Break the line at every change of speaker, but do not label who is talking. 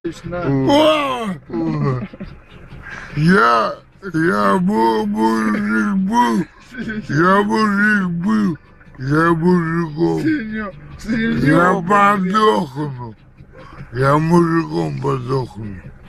Точно.
Я мужик был, я мужиком. Я подохну. Я мужиком подохну.